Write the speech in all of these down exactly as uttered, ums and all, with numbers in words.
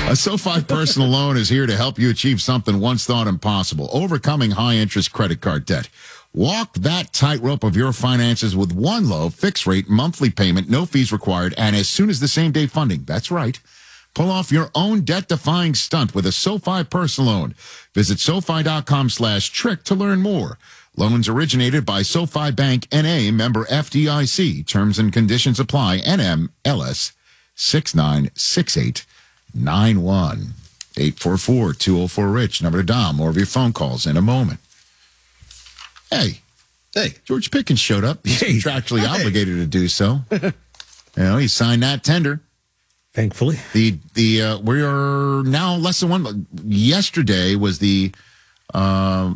A SoFi personal loan is here to help you achieve something once thought impossible, overcoming high-interest credit card debt. Walk that tightrope of your finances with one low, fixed-rate, monthly payment, no fees required, and as soon as the same-day funding. That's right. Pull off your own debt-defying stunt with a SoFi personal loan. Visit SoFi.com slash trick to learn more. Loans originated by SoFi Bank N A, member F D I C. Terms and conditions apply. N M L S six nine six eight nine one. eight four four, two oh four, RICH. Number to Dom. More of your phone calls in a moment. Hey. Hey. George Pickens showed up. He's Hey. contractually Hey. obligated to do so. You know, he signed that tender. Thankfully. The the uh, we are now less than one month. Yesterday was the uh,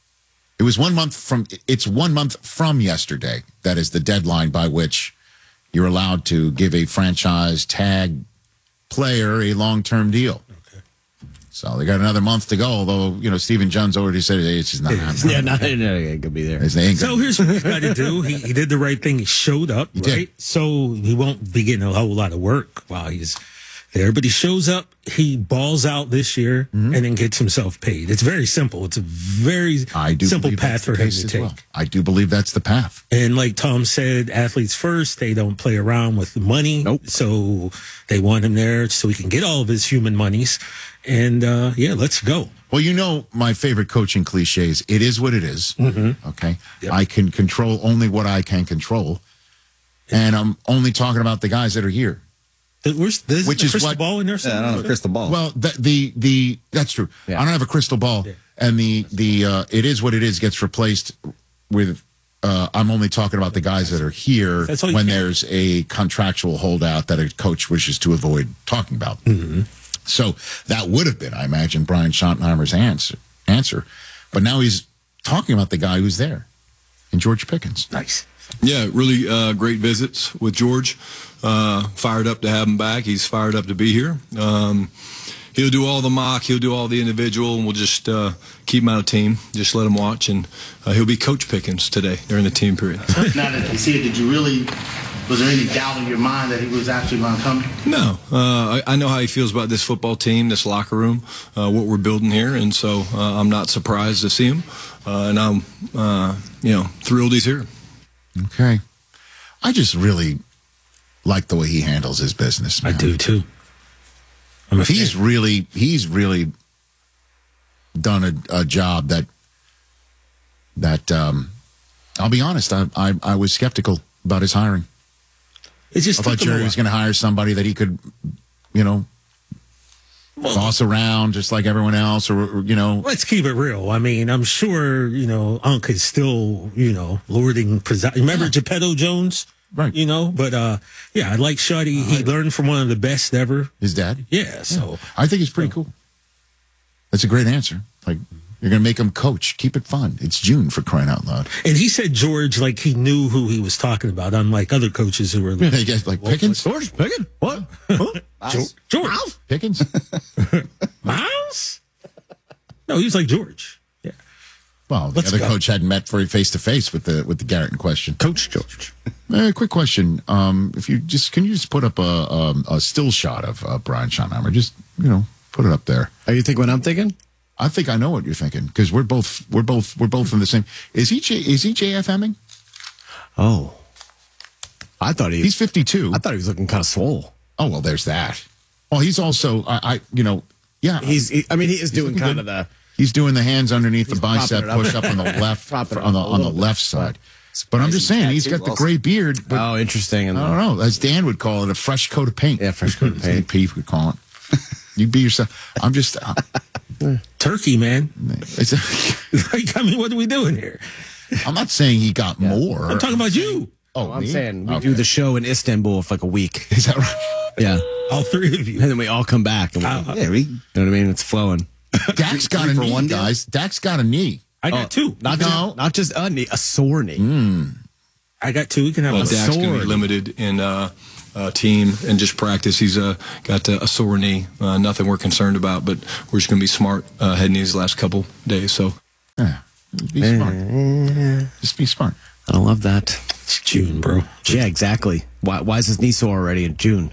it was one month from it's one month from yesterday. That is the deadline by which you're allowed to give a franchise tag player a long term deal. Okay. So they got another month to go. Although you know Stephen Jones already said hey, it's just not happening. Yeah, not, no, it could be there. It's- they ain't So gonna- here's what he's got to do. He, he did the right thing. He showed up, He right? did. So he won't be getting a whole lot of work while he's there. But he shows up, he balls out this year, Mm-hmm. and then gets himself paid. It's very simple. It's a very I do simple believe path that's the for him case to as take. well. I do believe that's the path. And like Tom said, athletes first, they don't play around with the money. Nope. So they want him there so he can get all of his human monies. And uh, yeah, let's go. Well, you know my favorite coaching cliches. It is what it is. Mm-hmm. Okay, Yep. I can control only what I can control, and I'm only talking about the guys that are here. Where's, there's Which a is crystal what- ball in there? Yeah, I don't know, crystal ball. Well, the the, the that's true. Yeah. I don't have a crystal ball, Yeah. and the the uh, it is what it is gets replaced with. Uh, I'm only talking about the guys that are here That's all you when can- there's a contractual holdout that a coach wishes to avoid talking about. Mm-hmm. So that would have been, I imagine, Brian Schottenheimer's answer, answer. But now he's talking about the guy who's there, and George Pickens. Nice. Yeah, really uh, great visits with George. Uh, fired up to have him back. He's fired up to be here. Um, he'll do all the mock. He'll do all the individual, and we'll just uh, keep him out of team. Just let him watch, and uh, he'll be Coach Pickens today during the team period. Now that you see it, did you really, was there any doubt in your mind that he was actually going to come? No, uh, I, I know how he feels about this football team, this locker room, uh, what we're building here, and so uh, I'm not surprised to see him, uh, and I'm, uh, you know, thrilled he's here. Okay, I just really like the way he handles his business. I man. do too. I'm a He's fan. really he's really done a, a job that that um, I'll be honest. I, I I was skeptical about his hiring. It just I thought took him a Jerry was while. going to hire somebody that he could, you know, boss around just like everyone else, or, or you know. Let's keep it real. I mean, I'm sure, you know, Unc is still, you know, lording. Presi- Remember Yeah. Geppetto Jones? Right. You know, but uh, yeah, I like Shotty. He learned from one of the best ever. His dad. Yeah, so I think he's pretty cool. That's a great answer. Like, you're going to make him coach. Keep it fun. It's June, for crying out loud. and he said George like he knew who he was talking about, unlike other coaches who were Hey, guys, like Pickens? George Pickens? What? George. George. Pickens? Miles? No, he was like George. Yeah. Well, the Let's other go. coach hadn't met for face to face with the with the Garrett in question. Coach George. Uh, quick question: um, If you just can you just put up a um, a still shot of uh, Brian Schottenheimer? Just you know, put it up there. Are you thinking what I'm thinking? I think I know what you're thinking because we're both we're both we're both in the same. Is he J, is he J F Hemming? Oh. I thought he He's fifty-two. I thought he was looking kind of swole. Oh well, there's that. Well, he's also I, I you know yeah He's he, I mean he is doing looking kind good. of the he's doing the hands underneath He's the bicep propping it up. push up on the left Propping it on the up a on the little bit. left side. But I'm just saying he's got the gray beard. But Oh, interesting. And I don't know, as Dan would call it, a fresh coat of paint. Yeah, fresh coat of paint. Pete would call it. You be yourself. I'm just. Uh, Turkey, man. it's a, Like, I mean, what are we doing here? I'm not saying he got more. I'm talking about you. Oh, I'm me? saying we Okay. do the show in Istanbul for like a week. Is that right? Yeah. All three of you. And then we all come back. And we, Uh, yeah, we, you know what I mean? It's flowing. Dak's got Three a for knee, one deal? guys. Dak's got a knee. I got two. Not No. just, not just a knee, a sore knee. Mm. I got two. We can have Well, a Dak's going to sore be knee. limited in uh, uh, team and just practice. He's uh, got uh, a sore knee. Uh, nothing we're concerned about, but we're just going to be smart uh, heading these last couple days. So. Yeah. Just be smart. Just be smart. I don't love that. It's June, bro. Yeah, exactly. Why, why is his knee sore already in June?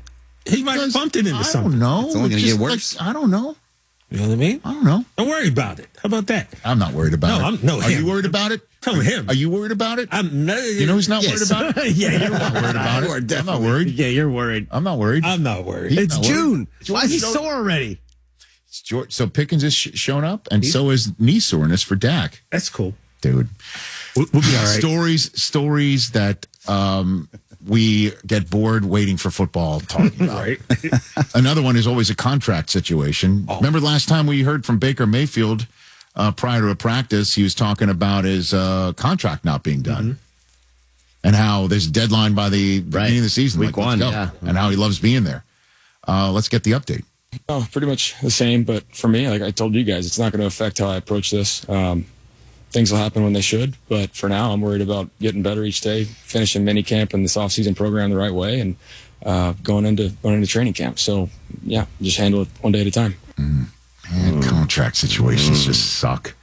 He might have bumped it into I something. don't know. It's only gonna Just get worse. like, I don't know. You know what I mean? I don't know. Don't worry about it. How about that? I'm not worried about No, it. I'm- no, Are him. you worried about it? Tell him. Are you worried about it? I'm no, You know who's not Yes. worried about it? Yeah, you're I'm not worried about You are it. I'm not definitely- worried. Yeah, you're worried. I'm not worried. I'm not worried. It's not worried. June. George Why is he showed- sore already? It's George, so Pickens is sh- shown up, and so is knee soreness for Dak. That's cool. Dude, We'll, we'll be all right. stories stories that um, we get bored waiting for football talking about. Right. Another one is always a contract situation. Oh. Remember last time we heard from Baker Mayfield uh, prior to a practice, he was talking about his uh, contract not being done. Mm-hmm. And how there's a deadline by the beginning of the season. Week let's one, go. yeah. And how he loves being there. Uh, let's get the update. Oh, pretty much the same. But for me, like I told you guys, it's not going to affect how I approach this. Um, things will happen when they should. But for now, I'm worried about getting better each day, finishing mini camp and this offseason program the right way, and uh, going into going into training camp. So yeah, just handle it one day at a time. Man, contract situations just suck.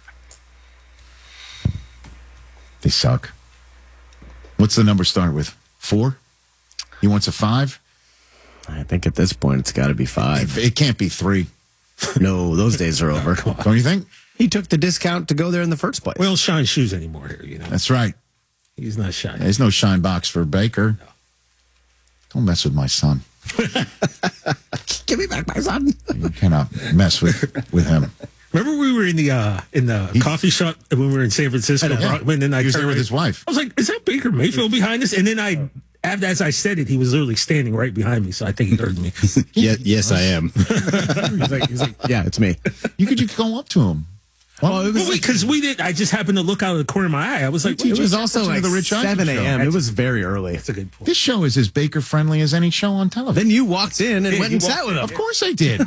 They suck. What's the number start with? Four? He wants a five? I think at this point it's got to be five. It can't be three. No, those days are over. Don't you think? He took the discount to go there in the first place. We don't shine shoes anymore here, you know. That's right. He's not shining. There's no shine box for Baker. Don't mess with my son. Give me back my son. You cannot mess with, with him. Remember we were in the uh, in the coffee shop when we were in San Francisco, Yeah. Brockman, and I He was there turned with right- his wife. I was like, "Is that Baker Mayfield behind us?" And then I, after as I said it, he was literally standing right behind me, so I think he heard me. Yeah, yes, I am. he's, like, he's like, yeah, it's me. You could just go up to him. Well, it was Well, because we did, I just happened to look out of the corner of my eye. I was like, It It was also Listen to like the Rich Eisen seven show. a.m. It was very early. "That's a good point." this show is as Baker friendly as any show on television. Then you walked in and Yeah, went you and sat walked with in. him. Of course I did.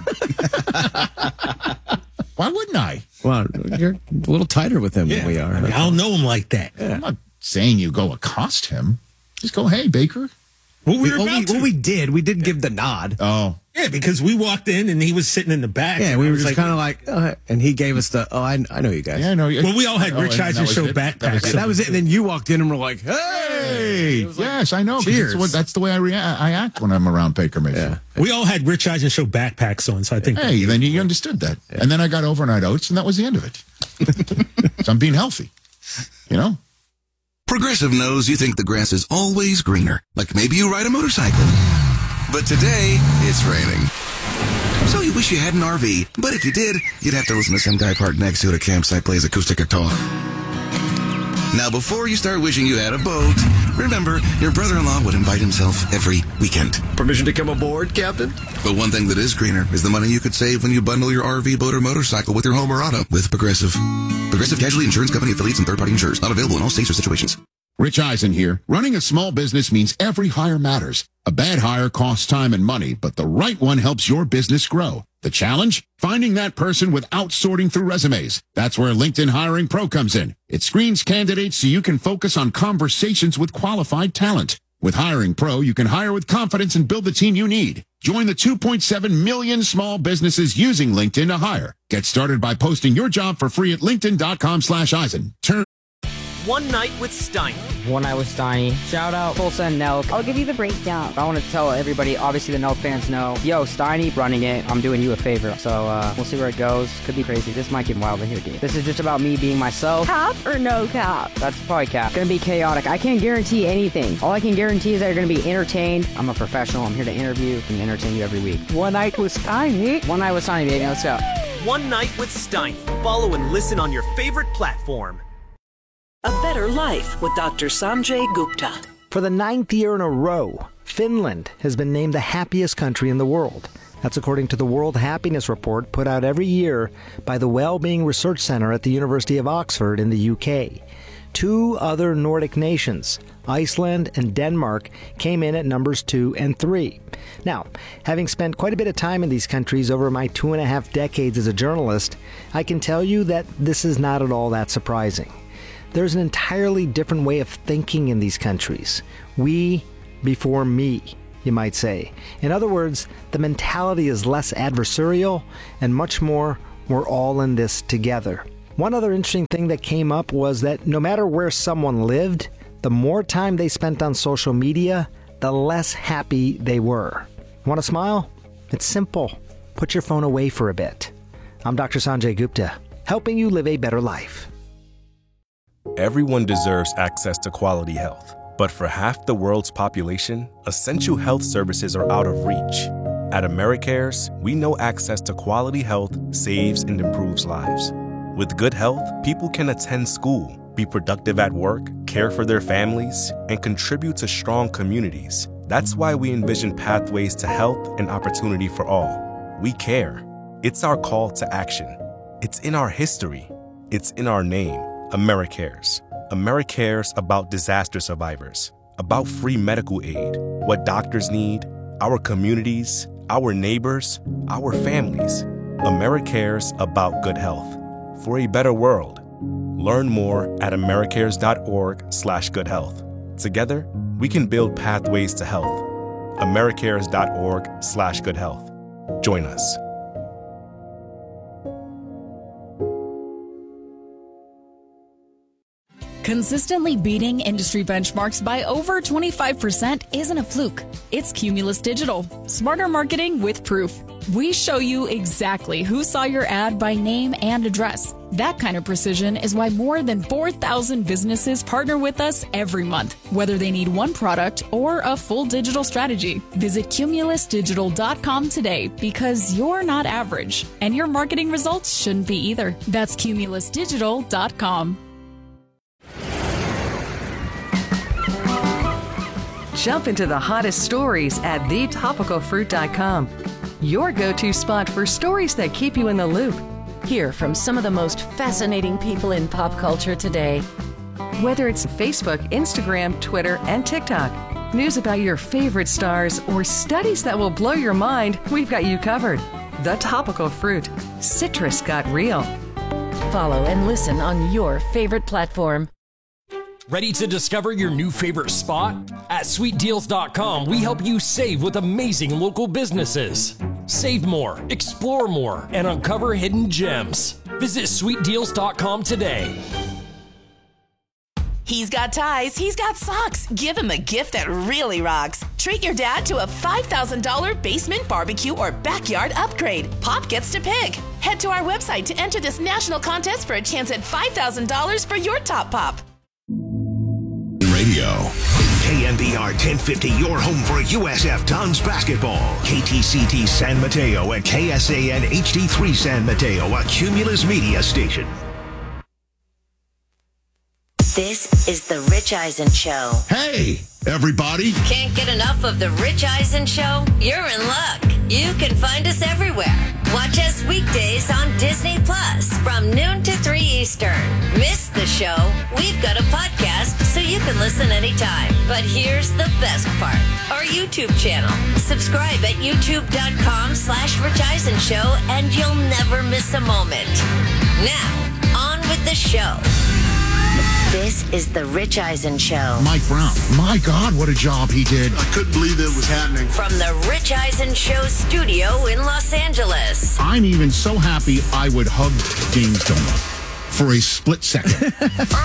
Why wouldn't I? Well, you're a little tighter with him than we are. I, mean, I don't know him like that. I'm not saying you go accost him. Just go, hey, Baker. Well, we We, were well, about we, to. well, we did. We did give the nod. Oh, yeah, because we walked in and he was sitting in the back. Yeah, and we I were was just like, kind of like, uh, and he gave us the, oh, I, I know you guys. yeah, no. Well, we all had Oh, Rich and Eisen that was show it? That was backpacks. it? That was it. And then you walked in and were like, hey. Hey, yes, I know. 'cause Cheers. It's what, that's the way I react. I act when I'm around Baker Mayfield. Yeah. We all had Rich Eisen show backpacks on, so I think. Hey, then you understood that. And then I got overnight oats, and that was the end of it. So I'm being healthy, you know? Progressive knows you think the grass is always greener, like maybe you ride a motorcycle. But today, it's raining. So you wish you had an R V, but if you did, you'd have to listen to some guy parked next to it at a campsite plays acoustic guitar. Now, before you start wishing you had a boat, remember, your brother-in-law would invite himself every weekend. Permission to come aboard, Captain? But one thing that is greener is the money you could save when you bundle your R V, boat, or motorcycle with your home or auto with Progressive. Progressive Casualty Insurance Company affiliates and third-party insurers. Not available in all states or situations. Rich Eisen here. Running a small business means every hire matters. A bad hire costs time and money, but the right one helps your business grow. The challenge? Finding that person without sorting through resumes. That's where LinkedIn Hiring Pro comes in. It screens candidates so you can focus on conversations with qualified talent. With Hiring Pro, you can hire with confidence and build the team you need. Join the two point seven million small businesses using LinkedIn to hire. Get started by posting your job for free at linkedin.com slash Eisen. Turn One Night with Steiny. One Night with Steiny. Shout out Tulsa and Nelk. I'll give you the breakdown. I want to tell everybody, obviously the Nelk fans know, yo, Steiny running it. I'm doing you a favor. So uh, we'll see where it goes. Could be crazy. This might get wild in here, dude. This is just about me being myself. Cap or no cap? That's probably cap. Gonna be chaotic. I can't guarantee anything. All I can guarantee is that you're gonna be entertained. I'm a professional. I'm here to interview and entertain you every week. One Night with Steiny. One Night with Steiny, baby. Let's go. One Night with Steiny. Follow and listen on your favorite platform. A Better Life with Doctor Sanjay Gupta. For the ninth year in a row, Finland has been named the happiest country in the world. That's according to the World Happiness Report put out every year by the Wellbeing Research Center at the University of Oxford in the U K. Two other Nordic nations, Iceland and Denmark, came in at numbers two and three. Now, having spent quite a bit of time in these countries over my two and a half decades as a journalist, I can tell you that this is not at all that surprising. There's an entirely different way of thinking in these countries. We before me, you might say. In other words, the mentality is less adversarial and much more, we're all in this together. One other interesting thing that came up was that no matter where someone lived, the more time they spent on social media, the less happy they were. Want to smile? It's simple. Put your phone away for a bit. I'm Doctor Sanjay Gupta, helping you live a better life. Everyone deserves access to quality health. But for half the world's population, essential health services are out of reach. At AmeriCares, we know access to quality health saves and improves lives. With good health, people can attend school, be productive at work, care for their families, and contribute to strong communities. That's why we envision pathways to health and opportunity for all. We care. It's our call to action. It's in our history. It's in our name, AmeriCares. AmeriCares about disaster survivors, about free medical aid, what doctors need, our communities, our neighbors, our families. AmeriCares about good health. For a better world. Learn more at americares.org slash good health. Together, we can build pathways to health. americares.org slash good health. Join us. Consistently beating industry benchmarks by over twenty-five percent isn't a fluke. It's Cumulus Digital. Smarter marketing with proof. We show you exactly who saw your ad by name and address. That kind of precision is why more than four thousand businesses partner with us every month, whether they need one product or a full digital strategy. Visit cumulus digital dot com today because you're not average, and your marketing results shouldn't be either. That's cumulus digital dot com. Jump into the hottest stories at the topical fruit dot com. Your go-to spot for stories that keep you in the loop. Hear from some of the most fascinating people in pop culture today. Whether it's Facebook, Instagram, Twitter, and TikTok, news about your favorite stars, or studies that will blow your mind, we've got you covered. The Topical Fruit. Citrus got real. Follow and listen on your favorite platform. Ready to discover your new favorite spot? At sweet deals dot com, we help you save with amazing local businesses. Save more, explore more, and uncover hidden gems. Visit sweet deals dot com today. He's got ties, he's got socks. Give him a gift that really rocks. Treat your dad to a five thousand dollars basement, barbecue, or backyard upgrade. Pop gets to pick. Head to our website to enter this national contest for a chance at five thousand dollars for your top pop. Radio. K N B R ten fifty, your home for U S F Dons basketball. K T C T San Mateo and K S A N H D three San Mateo, a Cumulus media station. This is The Rich Eisen Show. Hey, everybody. Can't get enough of The Rich Eisen Show? You're in luck. You can find us everywhere. Watch us weekdays on Disney Plus from noon to three Eastern. Miss the show? We've got a podcast so you can listen anytime. But here's the best part. Our YouTube channel. Subscribe at youtube.com slash Rich Eisen Show and you'll never miss a moment. Now, on with the show. This is The Rich Eisen Show. Mike Brown. My God, what a job he did. I couldn't believe it was happening. From The Rich Eisen Show studio in Los Angeles. I'm even so happy I would hug James Donut for a split second.